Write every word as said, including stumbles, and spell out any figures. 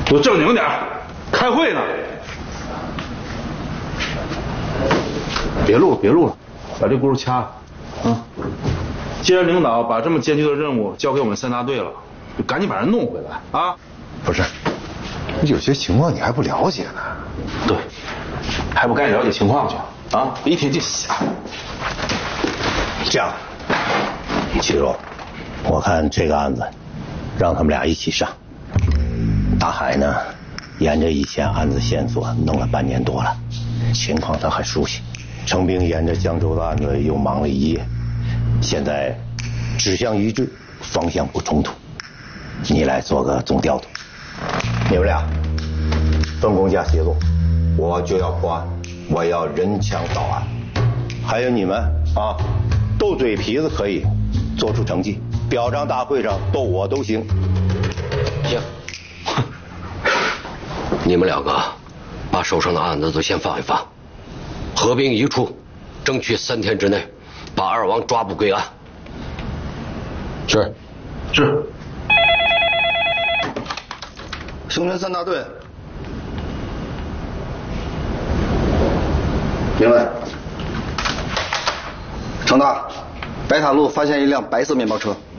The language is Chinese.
都正经点，开会呢。别录了，别录了，把这轱辘掐了。啊！既然领导把这么艰巨的任务交给我们三大队了，就赶紧把人弄回来啊！ 不是，有些情况你还不了解呢。 对，还不赶紧了解情况去啊！一天就瞎。 这样，齐若，我看这个案子，让他们俩一起上。大海呢，沿着以前案子线索弄了半年多了，情况他很熟悉。程兵沿着江州的案子又忙了一夜，现在指向一致，方向不冲突。你来做个总调度，你们俩分工加协作，我就要破案，我要人墙扫案。还有你们啊，斗嘴皮子可以，做出成绩，表彰大会上斗我都行。 行，你们两个把手上的案子都先放一放，合兵一处，争取三天之内把二王抓捕归案。 是， 是。 星辰三大队， 明白。程大，白塔路发现一辆白色面包车，